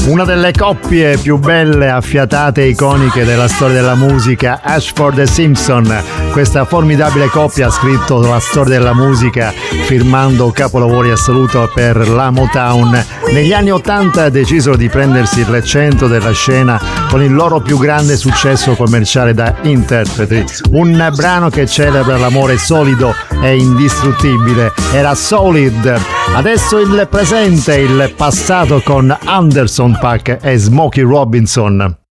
Una delle coppie più belle, affiatate e iconiche della storia della musica, Ashford e Simpson. Questa formidabile coppia ha scritto la storia della musica firmando capolavori assoluto per la Motown. Negli anni 80 decisero di prendersi il centro della scena con il loro più grande successo commerciale da interpreti. Un brano che celebra l'amore solido e indistruttibile. Era Solid. Adesso il presente, il passato con Anderson .Paak e Smokey Robinson.